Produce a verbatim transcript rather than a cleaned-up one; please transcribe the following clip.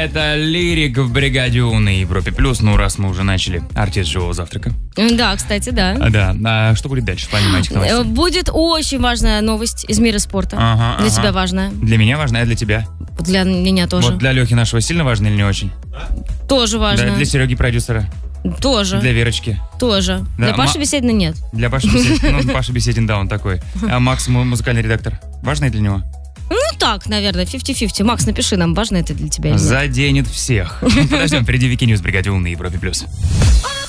Это Лирик в бригаде У на Европе Плюс. Ну, раз мы уже начали артист живого завтрака. Да, кстати, да. А, да. А что будет дальше в плане мальчик новостей? Будет очень важная новость из мира спорта. Ага, для ага. тебя важная. Для меня важная, а для тебя? Для меня тоже. Вот для Лехи нашего сильно важно или не очень? Тоже важно. Да, для Сереги продюсера. Тоже. Для Верочки. Тоже. Да, Для Паши ма- Беседина нет. Для Паши Беседина. Ну, Паша Беседин, да, он такой. А Макс, му- музыкальный редактор. Важно это для него? Ну так, наверное, пятьдесят на пятьдесят. Макс, напиши нам, важно это для тебя или нет. Заденет всех. Подождем, впереди Вики Ньюс в бригаде У на Европе Плюс.